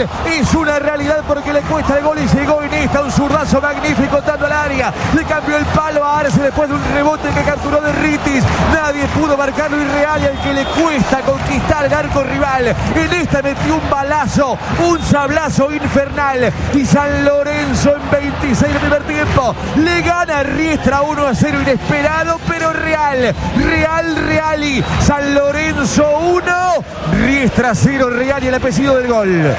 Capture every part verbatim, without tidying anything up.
es una realidad porque le cuesta el gol y llegó Iniesta, un zurdazo magnífico dando al área, le cambió el palo a Arce después de un rebote que capturó de Ritis, nadie pudo marcarlo y Real, al que le cuesta conquistar el arco rival. Iniesta metió un balazo, un sablazo infernal y San Lorenzo en veintiséis del primer tiempo le gana a Riestra uno a cero, inesperado pero real, Real Reali, San Lorenzo uno, Riestra cero, Real y el apellido del gol.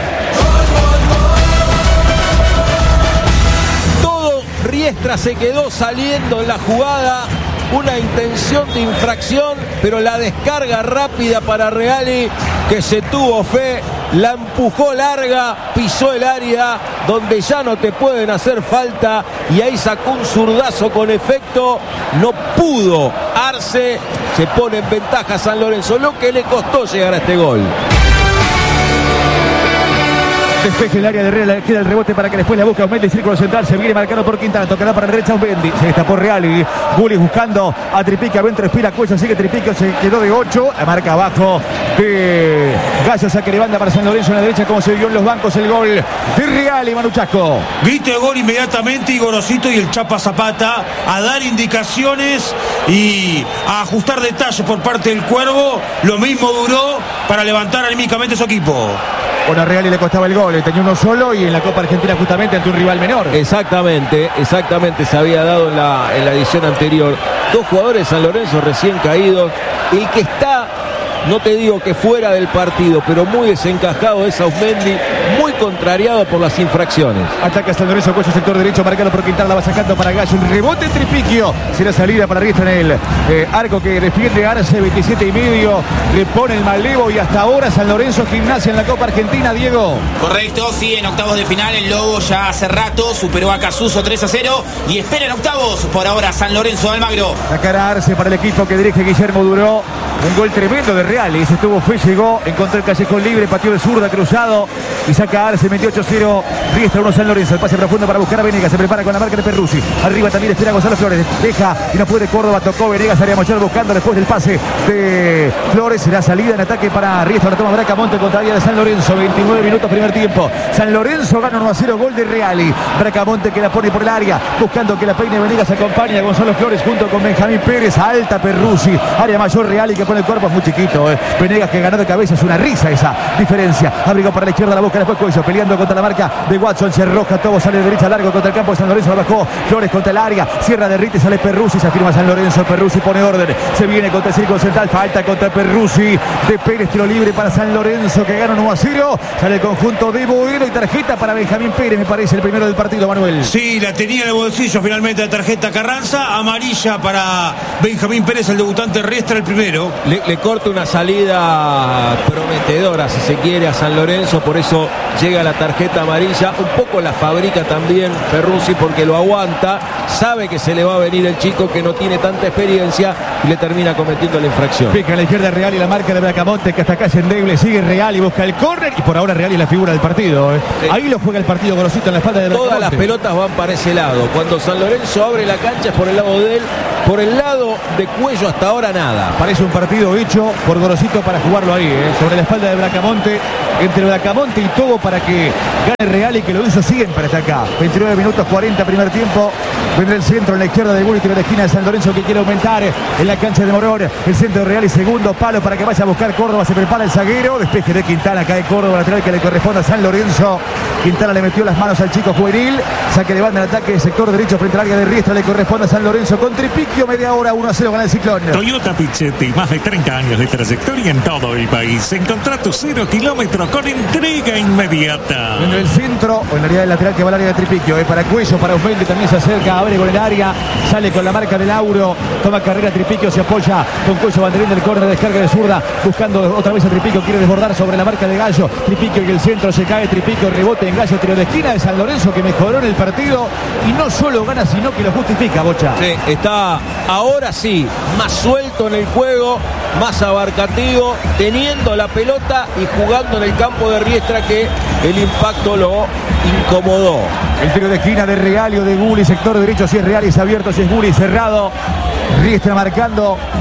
Todo Riestra se quedó saliendo en la jugada, una intención de infracción, pero la descarga rápida para Reali, que se tuvo fe, la empujó larga, pisó el área donde ya no te pueden hacer falta y ahí sacó un zurdazo con efecto, no pudo Arce, se pone en ventaja San Lorenzo, lo que le costó llegar a este gol. Despeje el área de Real, queda el rebote para que después la busque Aumendi, círculo central, se viene marcado por Quintana, tocará para la derecha Aumendi, se destapó Reali, Gulli buscando a Tripique, adentro respira Cuello, sigue Tripique, se quedó de ocho, la marca abajo de Gallo, saque de banda para San Lorenzo en la derecha, como se vio en los bancos el gol de Reali, Manu Chasco. Grito de gol inmediatamente y Gorosito y el Chapa Zapata a dar indicaciones y a ajustar detalles por parte del Cuervo, lo mismo duró para levantar anímicamente su equipo. Bueno, a Reali le costaba el gol, tenía uno solo y en la Copa Argentina justamente ante un rival menor. Exactamente, exactamente se había dado en la, en la edición anterior. Dos jugadores de San Lorenzo recién caídos. El que está, no te digo que fuera del partido, pero muy desencajado es Aumendi, muy contrariado por las infracciones. Ataca San Lorenzo, Cuello, sector derecho, marcado por Quintana, la va sacando para Gallo, un rebote Tripiquio, será salida para Riestra en el eh, arco que defiende Arce, veintisiete y medio, le pone el malevo y hasta ahora San Lorenzo Gimnasia en la Copa Argentina, Diego. Correcto, sí, en octavos de final el Lobo ya hace rato superó a Casuso tres a cero y espera en octavos por ahora San Lorenzo de Almagro. Sacará Arce para el equipo que dirige Guillermo Duró, un gol tremendo de Real, y se tuvo fe, llegó, encontró el callejón libre, pateó de zurda, cruzado y saca Arce, veintiocho cero, Riestra uno San Lorenzo, el pase profundo para buscar a Venegas, se prepara con la marca de Perruzzi, arriba también espera Gonzalo Flores, deja y no puede Córdoba, tocó Venegas, área mayor buscando después del pase de Flores, será salida en ataque para Riestra, la toma Bracamonte contra área de San Lorenzo, veintinueve minutos primer tiempo, San Lorenzo gana uno a cero, gol de Reali, Bracamonte que la pone por el área, buscando que la peine Venegas, acompaña a Gonzalo Flores junto con Benjamín Pérez, alta Perruzzi, área mayor Reali que pone el cuerpo, es muy chiquito, eh. Venegas que ganó de cabeza, es una risa esa diferencia, abrigó para la izquierda, la boca después Cuello, peleando contra la marca de Watson, se roja todo, sale de derecha largo contra el campo de San Lorenzo, la bajó Flores contra el área, cierra de Rite, sale Perruzzi, se afirma San Lorenzo, Perruzzi pone orden, se viene contra el círculo central, falta contra Perruzzi, de Pérez, tiro libre para San Lorenzo que gana uno a cero, sale el conjunto de Boero y tarjeta para Benjamín Pérez, me parece el primero del partido, Manuel. Sí, la tenía en el bolsillo finalmente la tarjeta Carranza, amarilla para Benjamín Pérez, el debutante Riestra, el primero. Le, le corta una salida prometedora, si se quiere, a San Lorenzo, por eso llega la tarjeta amarilla, un poco la fabrica también Perruzzi porque lo aguanta, sabe que se le va a venir el chico que no tiene tanta experiencia y le termina cometiendo la infracción. Pica a la izquierda Real y la marca de Bracamonte que hasta acá es endeble, sigue Real y busca el córner y por ahora Real es la figura del partido. ¿eh? Sí. Ahí lo juega el partido Gorosito en la espalda de Bracamonte. Todas las pelotas van para ese lado, cuando San Lorenzo abre la cancha es por el lado de él, por el lado de Cuello hasta ahora nada. Parece un partido hecho por Gorosito para jugarlo ahí, ¿eh? sobre la espalda de Bracamonte, entre Bracamonte y Togo para que gane Real y que lo hizo siempre hasta acá. veintinueve minutos cuarenta primer tiempo, vendrá el centro en la izquierda de Gulli, tiro de esquina de San Lorenzo que quiere aumentar en la cancha de Morón, el centro de Real y segundo palo para que vaya a buscar Córdoba, se prepara el zaguero, despeje de Quintana, cae Córdoba, lateral que le corresponde a San Lorenzo, Quintana le metió las manos al chico juvenil, saque de banda en ataque, sector derecho frente al área de Riestra, le corresponde a San Lorenzo con Tripiquio, media hora, uno a cero gana el Ciclón. Toyota Pichetti, más de treinta años de trayectoria en todo el país. Encontrá tu cero kilómetro con entrega inmediata. En el centro o en la área del lateral que va al área de Tripiquio, eh, para Cuello, para Aumendi también se acerca, abre con el área, sale con la marca de Lauro, toma carrera Tripiquio, se apoya con Cuello, banderín del córner, descarga de zurda, buscando otra vez a Tripiquio, quiere desbordar sobre la marca de Gallo, Tripiquio y el centro se cae, Tripiquio rebote en Gallo, tiro de esquina de San Lorenzo que mejoró en el partido y no solo gana sino que lo justifica, Bocha. Sí, está ahora sí, más suelto en el juego, más abarcativo, teniendo la pelota y jugando en el campo de Riestra que el impacto lo incomodó. El tiro de esquina de Real o de Gulli, sector derecho si es Real y es abierto, si es Gulli cerrado. Riestra marcando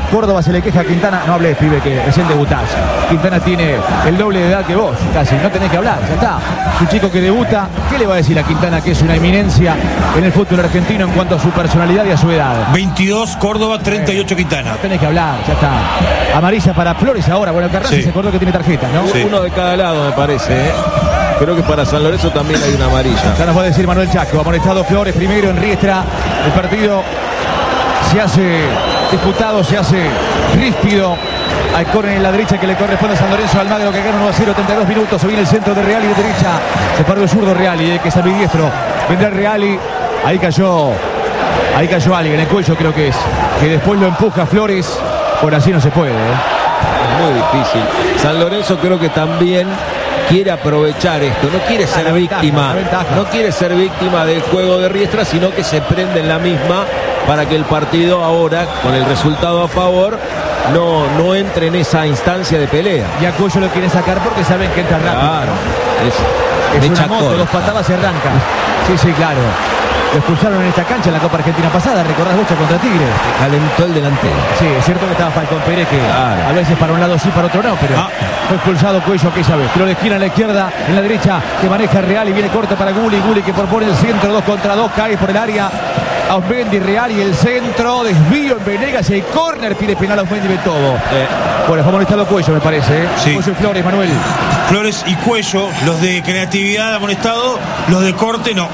Córdoba se le queja a Quintana. No hables, pibe, que recién debutás. Quintana tiene el doble de edad que vos, casi. No tenés que hablar, ya está. Es un chico que debuta. ¿Qué le va a decir a Quintana, que es una eminencia en el fútbol argentino en cuanto a su personalidad y a su edad? veintidós Córdoba, treinta y ocho Quintana. No tenés que hablar, ya está. Amarilla para Flores ahora. Bueno, Carranza Sí. se acordó que tiene tarjeta, ¿no? Sí. Uno de cada lado, me parece, ¿eh? Creo que para San Lorenzo también hay una amarilla. Ya nos va a decir Manuel Chaco. Amonestado Flores primero en Riestra. El partido se hace disputado, se hace ríspido. Al córner en la derecha que le corresponde a San Lorenzo. Almagro que gana uno a cero, treinta y dos minutos. Se viene el centro de Reali de derecha. Se paró el zurdo Reali, eh, que es ambidiestro. Vendrá Reali. Ahí cayó. Ahí cayó alguien en el cuello, creo que es. Que después lo empuja Flores. Por así no se puede, eh. Muy difícil. San Lorenzo creo que también quiere aprovechar esto, no quiere ser la ventaja, víctima, la ventaja. no quiere ser víctima del juego de Riestra, sino que se prende en la misma para que el partido ahora, con el resultado a favor, no, no entre en esa instancia de pelea. Y a Cuello lo quiere sacar porque saben que entra rápido. Claro, es, Es de una moto, Chacón. dos patadas se arranca. Sí, sí, claro. Lo expulsaron en esta cancha en la Copa Argentina pasada, recordás Bocha contra Tigre. Calentó el delantero. Sí, es cierto que estaba Falcón Pérez, que Claro. a veces para un lado sí, para otro no, pero Ah. fue expulsado Cuello aquella vez. Tiro de esquina a la izquierda, en la derecha, que maneja Real y viene corta para Guli. Guli que propone el centro, dos contra dos, cae por el área. Ausmendi, Real y el centro, desvío en Venegas y el córner, pide penal a Ausmendi de todo. Eh, Bueno, fue amonestado Cuello, me parece. ¿eh? Sí. Cuello y Flores, Manuel. Flores y Cuello, los de creatividad amonestado, los de corte no.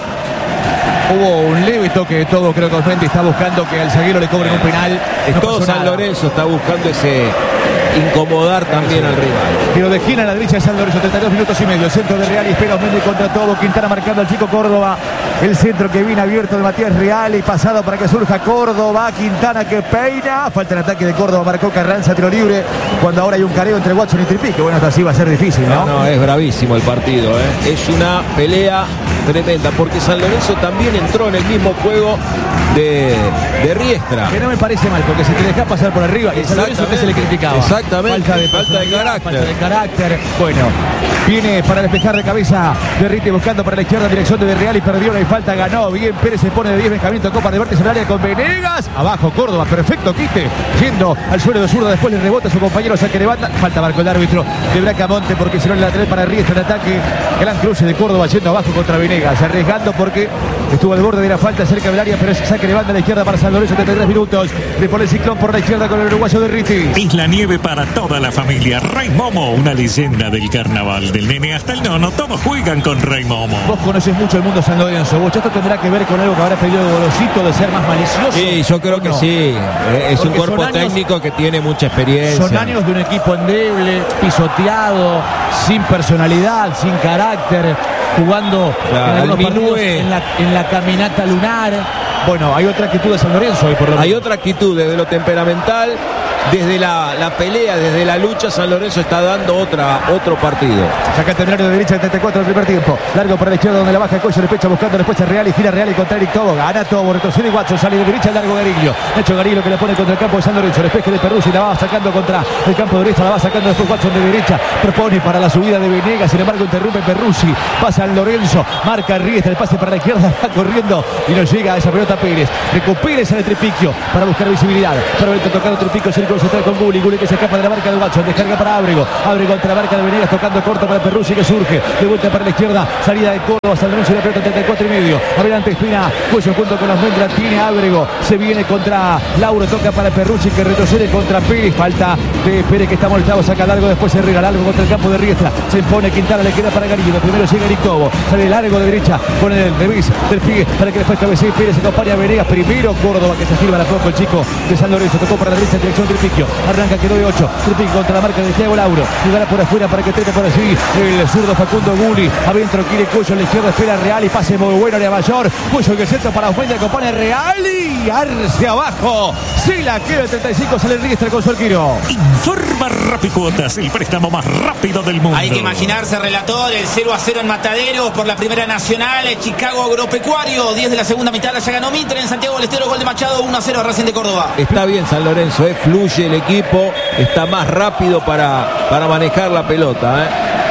Hubo un leve toque de todo, creo que Ausmendi está buscando que al zaguero le cobren un penal. No todo pasó San nada. Lorenzo está buscando ese incomodar también al rival. Tiro de esquina a la derecha de San Lorenzo, treinta y dos minutos y medio. El centro de Real y espera Ausmendi contra todo. Quintana marcando al chico Córdoba. El centro que viene abierto de Matías Real y pasado para que surja Córdoba. Quintana que peina. Falta el ataque de Córdoba, marcó Carranza, tiro libre. Cuando ahora hay un careo entre Watson y Tripique. Bueno, esto así va a ser difícil, ¿no? No, no, es bravísimo el partido, ¿eh? Es una pelea tremenda, porque San Lorenzo también entró en el mismo juego de, de Riestra. Que no me parece mal, porque si te deja pasar por arriba, y San Lorenzo que se le criticaba. Exactamente, Falta de, falta de personalidad, carácter. Falta de carácter. Bueno, viene para despejar de cabeza Derrite buscando para la izquierda, dirección de Real y perdió, no hay falta, ganó. Bien, Pérez se pone de diez, Benjamín tocó para vértice en el área con Venegas. Abajo Córdoba, perfecto quite. Yendo al suelo de zurda, después le rebota a su compañero, saque de banda. Falta marcó el árbitro de Bracamonte porque si no el lateral para Riestra en ataque. Gran cruce de Córdoba yendo abajo contra Venegas, arriesgando porque estuvo al borde de la falta cerca del área, pero es saque de banda a la izquierda para San Lorenzo, treinta y tres minutos. Le pone el ciclón por la izquierda con el uruguayo de Riti. Es la nieve para toda la familia. Rey Momo, una leyenda del carnaval. Del nene hasta el nono, todos juegan con Rey Momo. Vos conoces mucho el mundo San Lorenzo. Vos, esto tendrá que ver con algo que habrá pedido Golosito de ser más malicioso. Sí, yo creo que ¿O no? sí. Eh, Es un Porque cuerpo son años- técnico que tiene mucha experiencia. Son años de un equipo endeble, pisoteado, sin personalidad, sin carácter, jugando Claro, en algunos al partidos minué. en la, en la caminata lunar. Bueno, hay otra actitud de San Lorenzo hoy por lo Hay menos. otra actitud desde lo temperamental, desde la, la pelea, desde la lucha. San Lorenzo está dando otra, otro partido. Saca el temerario de derecha del treinta y cuatro del primer tiempo. Largo para la izquierda donde la baja el cuello de pecha buscando después a Real y gira Real y contra Eric Tobo. Gana Tobo, retrocede Watson, sale de derecha el largo Gariglio. Nacho Gariglio que le pone contra el campo de San Lorenzo. El despeje de Perruzzi la va sacando contra el campo de derecha, la va sacando después Watson de derecha. Propone para la subida de Venegas, sin embargo interrumpe Perruzzi. Pasa al Lorenzo, marca Riestra, el pase para la izquierda, va corriendo y no llega a esa pelota Pérez. Recupera ese Tripiquio para buscar visibilidad. Pero vente tocando Tripiquio, círculo central con Guli. Guli que se escapa de la marca de Watson, descarga para Ábrego. Ábrego contra la marca de Venegas, tocando corto para Perruzzi que surge. De vuelta para la izquierda, salida de Córdoba, San Lorenzo y la pelota treinta y cuatro y medio. Adelante Espina, Cuello junto con los Mendra, tiene Ábrego. Se viene contra Lauro, toca para Perruzzi que retrocede contra Pérez. Falta de Pérez que está molestado, saca largo, después se riega largo contra el campo de Riestra. Se impone Quintana, le queda para Garillo. Primero llega Eric Tobo, sale largo de derecha con el revés del Figue para que después cabecee Pérez, acompaña a Venegas. Primero Córdoba que se firma la poco el chico de San Lorenzo, tocó para la derecha en dirección Tripiquio. Arranca, quedó de ocho. Tripiquio contra la marca de Thiago Lauro. Jugará por afuera para que trepe por así el zurdo Facundo Guli. Adentro quiere Cuello, a la izquierda espera Real y pase muy bueno de Mayor. Cuello que el centro para Ausmendi, acompaña Real y arce abajo. Se la queda el treinta y cinco, sale Riestra con su arquero. Informa Rapicuotas, el préstamo más rápido del mundo. Hay que imaginarse, relator, el cero a cero en Mataderos por la Primera Nacional, el Chicago Agropecuario, diez de la segunda mitad, la ya ganó Mitre en Santiago del Estero, gol de Machado, uno a cero a Racing de Córdoba. Está bien San Lorenzo, eh, fluye el equipo, está más rápido para, para manejar la pelota. Eh.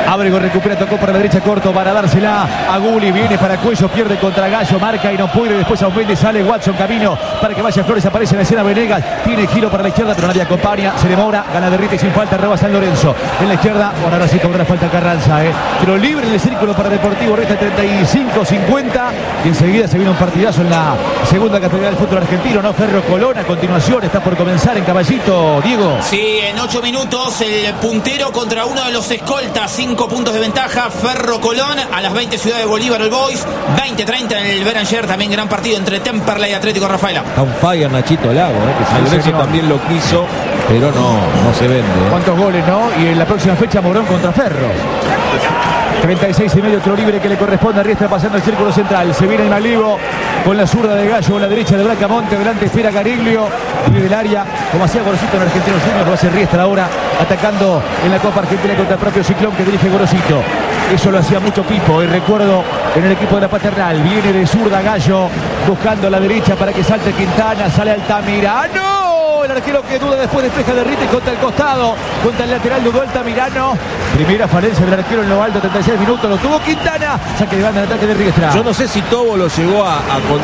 Ábrego recupera, tocó para la derecha corto para dársela a Gulli. Viene para Cuello, pierde contra Gallo, marca y no puede. Después a Aumendi, sale Watson camino para que vaya Flores. Aparece en la escena Venegas. Tiene giro para la izquierda, pero nadie acompaña. Se demora, gana Derrite sin falta, roba San Lorenzo. En la izquierda, bueno, ahora sí cobra falta Carranza. Eh. Pero libre en el círculo para Deportivo. Resta treinta y cinco cincuenta. Y enseguida se viene un partidazo en la segunda categoría del fútbol argentino, ¿no? Ferro Colón a continuación. Está por comenzar en Caballito, Diego. Sí, en ocho minutos el puntero contra uno de los escoltas. Cinco puntos de ventaja. Ferro Colón a las veinte Ciudad de Bolívar, el Boys. veinte treinta en el Beranger. También gran partido entre Temperley y Atlético Rafaela. Está un fire Nachito Lago, ¿eh? Que San Lorenzo también lo quiso, pero no, no se vende. ¿eh? ¿Cuántos goles, no? Y en la próxima fecha Morón contra Ferro. treinta y seis y medio, otro libre que le corresponde a Riestra pasando el círculo central. Se viene el Malivo con la zurda de Gallo, a la derecha de Bracamonte, delante espera Cariglio, y del área, como hacía Gorosito en Argentinos Juniors, lo hace Riestra ahora, atacando en la Copa Argentina contra el propio Ciclón que dirige Gorosito. Eso lo hacía mucho Pipo, y recuerdo en el equipo de la Paternal, viene de zurda Gallo, buscando a la derecha para que salte Quintana, sale Altamirano. El arquero que duda después despeja Derrite contra el costado, contra el lateral dudó Altamirano. Primera falencia del arquero en lo alto, treinta y seis minutos, lo tuvo Quintana, saque de banda en ataque de Riestra. Yo no sé si Tobo lo llegó a, a,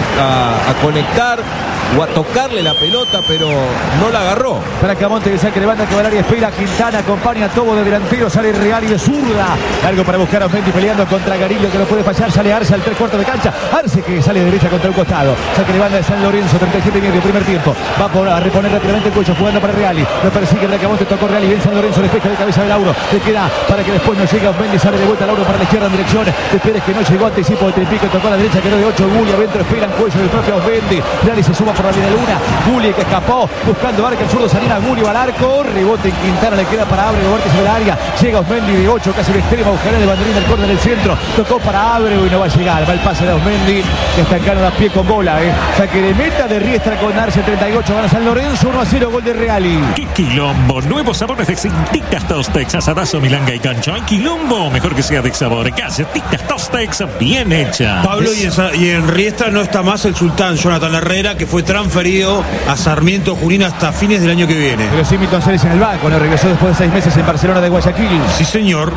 a, a conectar o a tocarle la pelota, pero no la agarró. Bracamonte, el saque de banda que Valaria espera, Quintana acompaña a Tobo de delantero, sale Real y de zurda. Algo para buscar a Aumendi peleando contra Garillo que no puede fallar, sale Arce al tres cuartos de cancha. Arce que sale de derecha contra un costado. Saque de banda de San Lorenzo, treinta y siete y medio, primer tiempo. Va por, a reponer rápidamente el Cuello, jugando para Reali. Lo persigue Bracamonte, tocó Reali, bien San Lorenzo, despeja de cabeza de Lauro. Le queda para que después no llegue Aumendi, sale de vuelta Lauro para la izquierda en dirección de Pérez que no llegó, anticipo de Tripico, tocó a la derecha, quedó de ocho, Gulli adentro, esperan Cuello del propio Aumendi. Reali se suma por la línea de luna. Gulli que escapó, buscando arco, el zurdo Salina, Gulli va al arco, rebote en Quintana, le queda para Ábrego, vértice del área, llega Aumendi de ocho, casi de extrema, buscará el banderín del córner del centro, tocó para Ábrego y no va a llegar, va el pase de Aumendi, que está en cano a pie con bola, eh. Saque de meta de Riestra con Arce, treinta y ocho, gana San Lorenzo, uno a cero, gol de Reali. ¡Qué quilombo! Nuevos sabores de Cintitas Tostex, asadazo, milanga y cancho. ¡Ay, quilombo! Mejor que sea de sabor. Galletitas Tostex, bien hecha. Pablo, y en, y en Riestra no está más el sultán Jonathan Herrera, que fue transferido a Sarmiento Junín hasta fines del año que viene. Pero sí, Milton Ceres en el banco, ¿no? Regresó después de seis meses en Barcelona de Guayaquil. Sí, señor.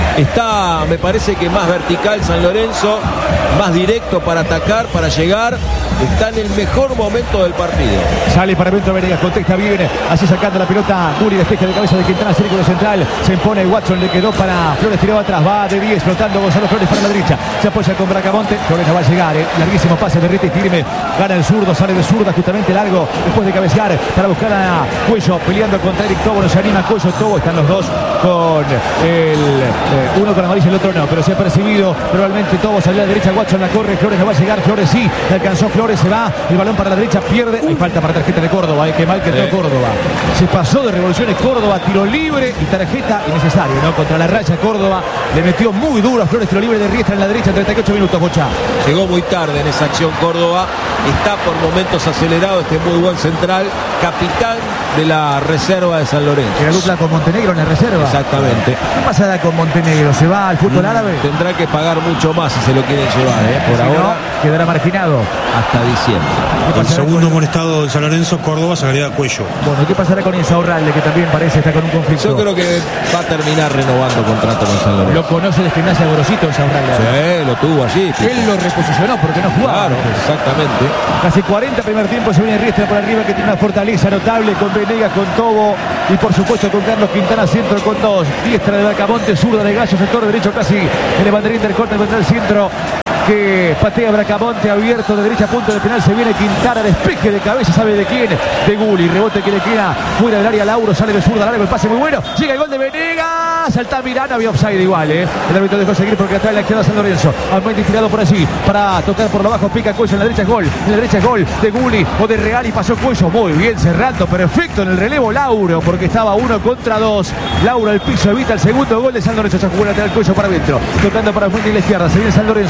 Está, me parece que más vertical San Lorenzo, más directo para atacar, para llegar. Está en el mejor momento del partido. Sale para Bento Venegas, contesta bien, así sacando la pelota, Gulli despeja de cabeza de Quintana, círculo central, se impone Watson, le quedó para Flores, tiró atrás, va de diez, flotando Gonzalo Flores para la derecha, se apoya con Bracamonte, Flores no va a llegar, eh. larguísimo pase, Derrite y firme, gana el zurdo, sale de zurda justamente largo, después de cabecear, para buscar a Cuello, peleando contra Eric Tobo, no se anima Cuello, Tobo, están los dos con el, eh, uno con amarillo, el otro no, pero se ha percibido, probablemente Tobo salió a la derecha, Watson la corre, Flores no va a llegar, Flores sí, le alcanzó Flores, se va, el balón para la derecha, pierde, hay falta para tarjeta de Córdoba, eh, que mal que entró eh. Córdoba, se pasó de revoluciones Córdoba, tiro libre y tarjeta innecesario, ¿no? Contra la raya Córdoba, le metió muy duro a Flores, tiro libre de Riestra en la derecha, treinta y ocho minutos, Bocha. Llegó muy tarde en esa acción Córdoba, está por momentos acelerado, este muy buen central, capitán de la reserva de San Lorenzo. Que la dupla con Montenegro en la reserva. Exactamente. ¿Qué pasará con Montenegro? ¿Se va al fútbol mm, árabe? Tendrá que pagar mucho más si se lo quieren llevar, ¿eh? Por si ahora no, quedará marginado hasta diciembre. El segundo molestado de San Lorenzo, Córdoba, sacaría a Cuello. Bueno, ¿qué pasará con Insaurralde, que también parece estar con un conflicto? Yo creo que va a terminar renovando contrato con San Lorenzo. Lo conoce de Gimnasia Gorosito Insaurralde. Sí, lo tuvo allí. Él lo reposicionó porque no jugaba. Claro, exactamente. Casi cuarenta primer tiempo, se viene Riestra por arriba, que tiene una fortaleza notable con Venegas, con Tobo y por supuesto con Carlos Quintana, centro con dos. Diestra de Bracamonte, zurda de Gallo, sector derecho casi en el banderín del corte contra el centro. Que patea Bracamonte, abierto de derecha, punto de penal, se viene Quintana, despeje de cabeza, ¿sabe de quién? De Gulli, rebote que le queda fuera del área, Lauro sale de zurda, largo el pase muy bueno, llega el gol de Venegas, salta Miranda, había offside igual, ¿eh? El árbitro dejó seguir porque atrás la izquierda San Lorenzo, Almeida tirado por allí, para tocar por lo bajo, pica Cuello, en la derecha es gol, en la derecha es gol de Gulli o de Real y pasó Cuello, muy bien cerrando, perfecto en el relevo Lauro, porque estaba uno contra dos, Lauro al piso, evita el segundo gol de San Lorenzo, se jugó el lateral Cuello para adentro, tocando para el frente y la izquierda, se viene San Lorenzo, que está mejor,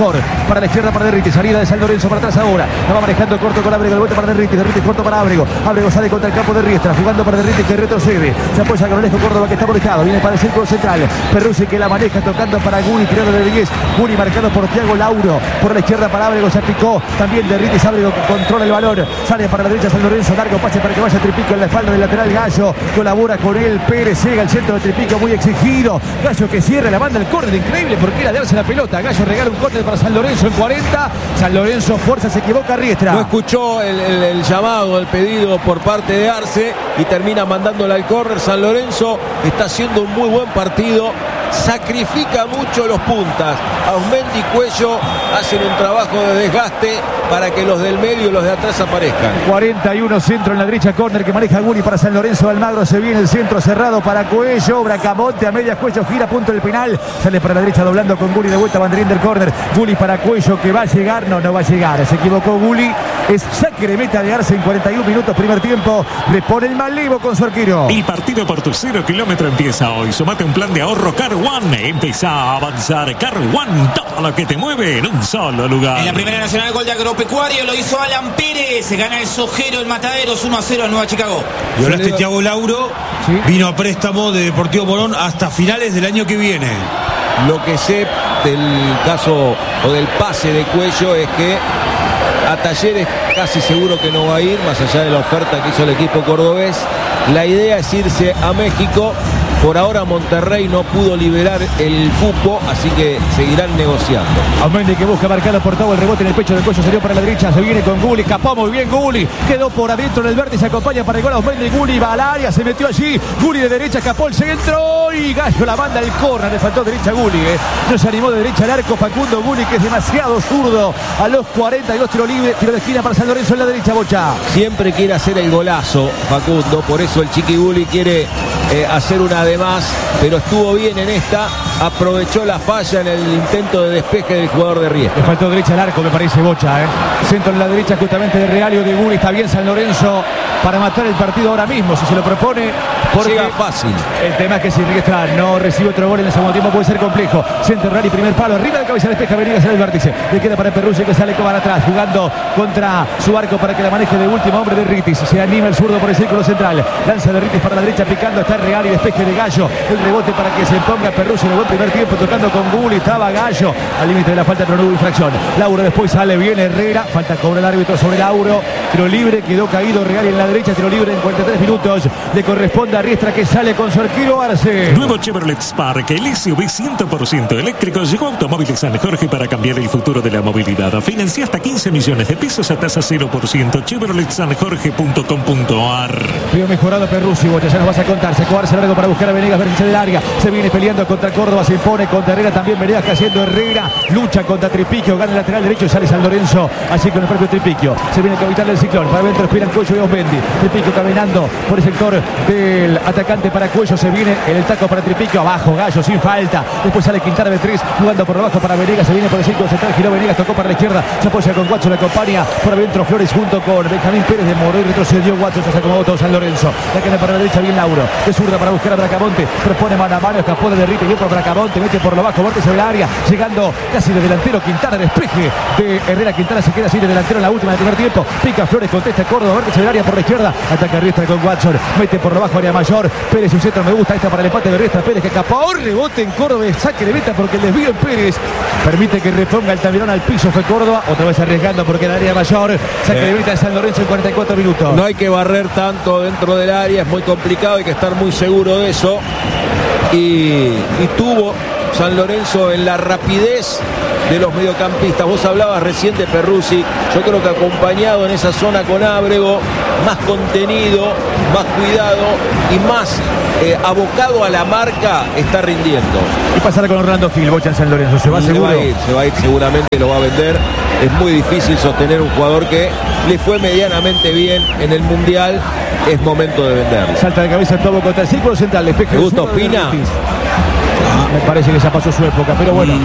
mejor. Para la izquierda para Derriti, salida de San Lorenzo para atrás ahora. La va manejando corto con Ábrego, el vuelta para Derriti, Derriti corto para Ábrego. Ábrego sale contra el campo de Riestra, jugando para Derriti que retrocede. Se apoya con Alejo Córdoba que está conectado. Viene para el círculo central. Perruzzi que la maneja tocando para Guni, tirado de diez. Guni marcado por Thiago Lauro. Por la izquierda para Ábrego, se picó. También Derriti, Ábrego que controla el balón. Sale para la derecha San Lorenzo, largo pase para que vaya Tripico en la espalda del lateral Gallo. Colabora con él Pérez, llega al centro de Tripico muy exigido. Gallo que cierra, la manda el córner, increíble porque era de darse la pelota. Gallo regala un córner para San Lorenzo en cuarenta. San Lorenzo fuerza, se equivoca Riestra. No escuchó el, el, el llamado, el pedido por parte de Arce y termina mandándola al córner. San Lorenzo está haciendo un muy buen partido. Sacrifica mucho los puntas. Auzmendi y Cuello hacen un trabajo de desgaste para que los del medio y los de atrás aparezcan. cuarenta y uno centro en la derecha, córner que maneja Guni para San Lorenzo. Almagro se viene el centro cerrado para Cuello. Bracamonte a medias, Cuello gira, punto del penal. Sale para la derecha doblando con Guli de vuelta, banderín del córner. Guli para Cuello que va a llegar, no, no va a llegar. Se equivocó Guli. Es saque de meta de Arce en cuarenta y uno minutos, primer tiempo. Le pone el Malivo con su arquero. El partido por tu cero kilómetro empieza hoy. Sumate un plan de ahorro Car One. Empieza a avanzar. Car One, todo lo que te mueve en un solo lugar. En la primera nacional, gol de Agropecuario lo hizo Alan Pérez. Se gana el Sojero, el Mataderos, uno a cero en Nueva Chicago. Y hablaste de Thiago Lauro, ¿sí? Vino a préstamo de Deportivo Morón hasta finales del año que viene. Lo que sé del caso o del pase de Cuello es que a Talleres casi seguro que no va a ir, más allá de la oferta que hizo el equipo cordobés. La idea es irse a México. Por ahora Monterrey no pudo liberar el cupo, así que seguirán negociando. Auzmendi que busca marcarlo por todo, el rebote en el pecho del Cuello, salió para la derecha, se viene con Guli, escapó muy bien Guli, quedó por adentro en el vértice, acompaña para el gol Auzmendi, Guli va al área, se metió allí, Guli de derecha, escapó el centro y Gallo la manda al córner, le faltó derecha a Guli, eh. no se animó de derecha al arco Facundo Guli, que es demasiado zurdo, a los cuarenta y dos tiro libre, tiro de esquina para San Lorenzo en la derecha, Bocha. Siempre quiere hacer el golazo Facundo, por eso el Chiqui Guli quiere eh, hacer una de más, pero estuvo bien en esta, aprovechó la falla en el intento de despeje del jugador de Riestra. Le faltó derecha al arco, me parece, Bocha, ¿eh? Centro en la derecha justamente de Realio de Guli, está bien San Lorenzo para matar el partido ahora mismo, si se lo propone, porque llega fácil. El tema es que si Riestra no recibe otro gol en el segundo tiempo puede ser complejo. Centro Rally, primer palo, arriba de cabeza despeja, Venegas en el vértice, le queda para Perruzzi que sale para atrás, jugando contra su arco para que la maneje de último hombre de Ritis, se anima el zurdo por el círculo central, lanza de Ritis para la derecha, picando, está Real y despeje de Gallo, el rebote para que se ponga Perruzzi en el buen primer tiempo, tocando con Guli, estaba Gallo al límite de la falta, pero no hubo infracción. Lauro después sale bien Herrera, falta cobra el árbitro sobre Lauro, tiro libre, quedó caído Real en la derecha, tiro libre en cuarenta y tres minutos, le corresponde a Riestra que sale con su arquero Arce. Nuevo Chevrolet Spark, el S U V cien por ciento eléctrico, llegó a Automóviles San Jorge para cambiar el futuro de la movilidad. Financia hasta quince millones de pesos a tasa cero por ciento. Chevrolet San Jorge punto com punto ar. Vio mejorado Perruzzi, Bocha, ya nos vas a contar. Sacó Arce largo para buscar a Venegas, vértice de larga. Se viene peleando contra Córdoba, se impone contra Herrera también. Venegas cayendo Herrera, lucha contra Tripiquio, gana el lateral derecho y sale San Lorenzo. Así con el propio Tripiquio. Se viene el capitán del Ciclón. Para adentro esperan Cuello y Auzmendi. Tripiquio caminando por el sector del atacante para Cuello. Se viene en el taco para Tripiquio. Abajo, Gallo sin falta. Después sale Quintana de tres, jugando por abajo para Venegas. Se viene por el círculo central. Giró Venegas, tocó para la izquierda. Se apoya con Guacho, le acompaña por adentro Flores junto con Benjamín Pérez de Moro y retrocedió Guacho. Se acomodó todo San Lorenzo. La queda para la derecha, bien Lauro. De zurda para buscar a Bracamonte. Propone mano a mano, escapó de Derrite. Bien por Bracamonte, mete por lo bajo, vórtice del área. Llegando casi de delantero Quintana, despeje de Herrera. Quintana se queda así de delantero en la última del primer tiempo. Pica Flores, contesta Córdoba, vórtice del área por la izquierda. Ataca Riestra con Watson. Mete por lo bajo, área mayor. Pérez, un centro, me gusta esta para el empate de Riestra. Pérez que escapó, rebote en Córdoba, saque de meta porque el desvío en Pérez permite que reponga el tablerón al piso. Fue Córdoba, otra vez arriesgando porque el área mayor. Saque de meta de San Lorenzo en cuarenta y cuatro minutos. No hay que barrer tanto dentro del área, es muy complicado, hay que estar muy seguro de eso. Y, y tuvo San Lorenzo en la rapidez de los mediocampistas. Vos hablabas recién de Perruzzi, yo creo que acompañado en esa zona con Ábrego, más contenido, más cuidado y más eh, abocado a la marca, está rindiendo. ¿Qué pasará con Orlando Gil, Bocha en San Lorenzo? ¿Se va se seguro? Va a ir, se va a ir, seguramente lo va a vender. Es muy difícil sostener un jugador que le fue medianamente bien en el Mundial. Es momento de venderlo. Salta de cabeza todo contra el círculo central. ¿Te gusta Ospina? Me parece que ya pasó su época, pero bueno.